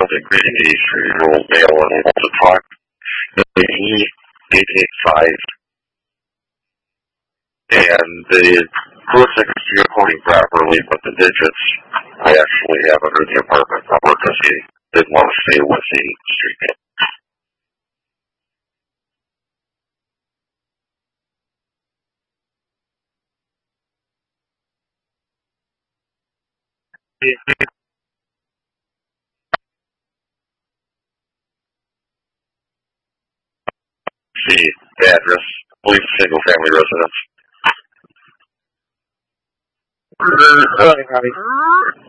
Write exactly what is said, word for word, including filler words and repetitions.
child and greeting a three-year-old male unable to talk. The E eight eight five. And the crucifix is coding properly, but the digits I actually have under the apartment number because he didn't want to stay with the street name. The address, I believe single family residence. Running, honey.